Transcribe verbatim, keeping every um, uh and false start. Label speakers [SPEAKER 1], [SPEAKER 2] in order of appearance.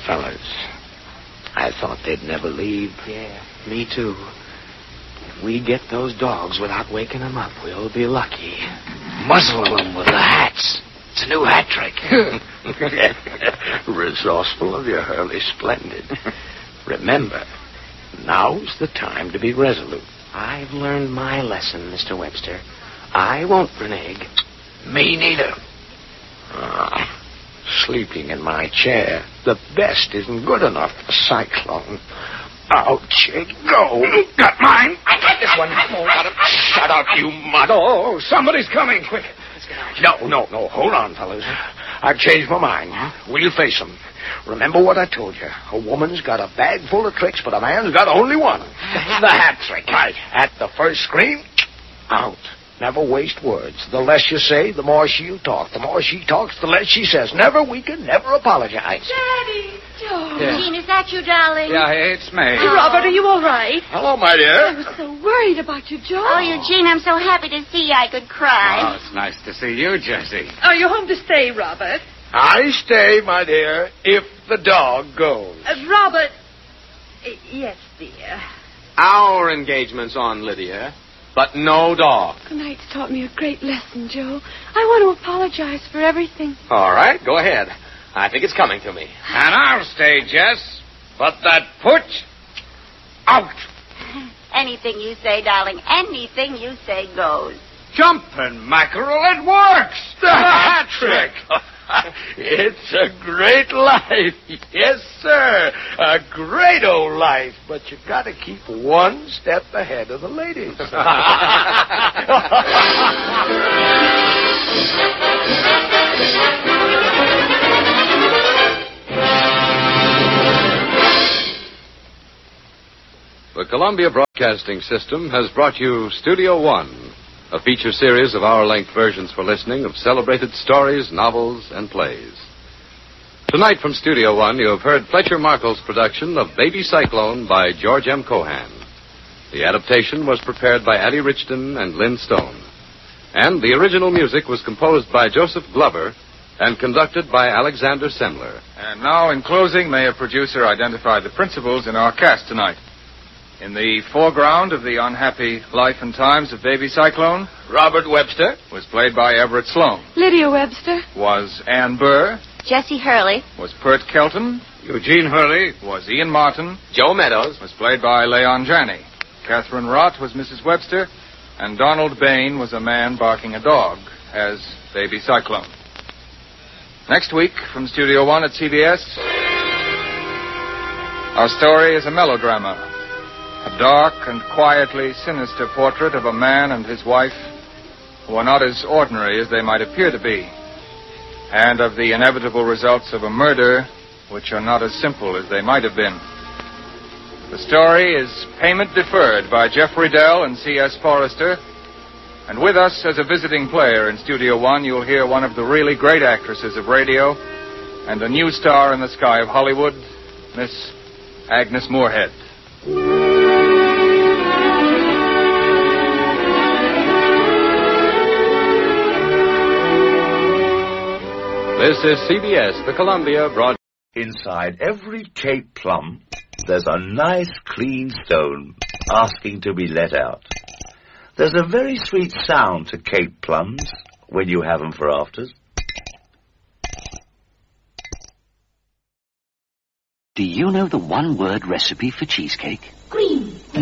[SPEAKER 1] fellas. I thought they'd never leave.
[SPEAKER 2] Yeah, me too. If we get those dogs without waking them up, we'll be lucky.
[SPEAKER 1] Muzzle them with the hats. It's a new hat trick. Resourceful of you, Hurley. Splendid. Remember, now's the time to be resolute.
[SPEAKER 2] I've learned my lesson, Mister Webster. I won't renege.
[SPEAKER 1] Me neither. Ah, sleeping in my chair. The best isn't good enough for Cyclone. Out you go. Got mine. I got this one. Got him. Shut up, you mutt. Oh, somebody's coming. Quick.
[SPEAKER 2] Let's get out.
[SPEAKER 1] No, no, no. Hold on, fellas. I've changed my mind. We'll face them. Remember what I told you. A woman's got a bag full of tricks, but a man's got only one. The hat trick. Right. At the first scream, out. Never waste words. The less you say, the more she'll talk. The more she talks, the less she says. Never weaken, never apologize.
[SPEAKER 3] Daddy! Joe.
[SPEAKER 4] Yeah.
[SPEAKER 3] Jean, is that you, darling?
[SPEAKER 4] Yeah, it's me.
[SPEAKER 3] Hey, Robert, are you all right?
[SPEAKER 1] Hello, my
[SPEAKER 3] I
[SPEAKER 1] dear.
[SPEAKER 3] was so worried about you, Joe.
[SPEAKER 5] Oh, Eugene, I'm so happy to see you I could cry.
[SPEAKER 4] Oh, it's nice to see you, Jessie.
[SPEAKER 3] Are you home to stay, Robert?
[SPEAKER 1] I stay, my dear, if the dog goes.
[SPEAKER 3] Uh, Robert. Uh, yes, dear.
[SPEAKER 2] Our engagement's on, Lydia, but no dog.
[SPEAKER 3] Tonight's taught me a great lesson, Joe. I want to apologize for everything.
[SPEAKER 2] All right, go ahead. I think it's coming to me.
[SPEAKER 4] And I'll stay, Jess. But that putsch, out.
[SPEAKER 5] Anything you say, darling, anything you say goes.
[SPEAKER 4] Jumping mackerel, it works.
[SPEAKER 1] The hat trick. It's a great life. Yes, sir. A great old life. But you've got to keep one step ahead of the ladies.
[SPEAKER 6] The Columbia Broadcasting System has brought you Studio One, a feature series of hour-length versions for listening of celebrated stories, novels, and plays. Tonight from Studio One, you have heard Fletcher Markle's production of Baby Cyclone by George M. Cohan. The adaptation was prepared by Addie Richton and Lynn Stone. And the original music was composed by Joseph Glover and conducted by Alexander Semler.
[SPEAKER 7] And now, in closing, may a producer identify the principals in our cast tonight. In the foreground of the unhappy life and times of Baby Cyclone,
[SPEAKER 1] Robert Webster
[SPEAKER 7] was played by Everett Sloane.
[SPEAKER 3] Lydia Webster.
[SPEAKER 7] Was Ann Burr.
[SPEAKER 5] Jessie Hurley.
[SPEAKER 7] Was Pert Kelton.
[SPEAKER 4] Eugene Hurley.
[SPEAKER 7] Was Ian Martin.
[SPEAKER 2] Joe Meadows.
[SPEAKER 7] Was played by Leon Janney. Catherine Rott was Missus Webster. And Donald Bain was a man barking a dog as Baby Cyclone. Next week, from Studio One at C B S, our story is a melodrama. A dark and quietly sinister portrait of a man and his wife who are not as ordinary as they might appear to be, and of the inevitable results of a murder which are not as simple as they might have been. The story is Payment Deferred by Jeffrey Dell and C S Forrester, and with us as a visiting player in Studio One, you'll hear one of the really great actresses of radio and a new star in the sky of Hollywood, Miss Agnes Moorehead.
[SPEAKER 6] This is C B S, the Columbia Broadcasting.
[SPEAKER 8] Inside every Cape plum, there's a nice clean stone asking to be let out. There's a very sweet sound to Cape plums when you have them for afters.
[SPEAKER 9] Do you know the one-word recipe for cheesecake?
[SPEAKER 3] Green.